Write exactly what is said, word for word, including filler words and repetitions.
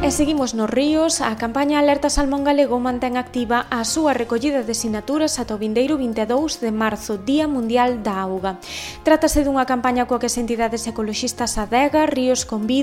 E seguimos nos ríos. A campaña Alerta Salmón Galego mantén activa a súa recollida de sinaturas ata o vindeiro vinte e dous de marzo, Día Mundial da Auga. Trátase dunha campaña coa que as entidades ecoloxistas Adega, Ríos con Vida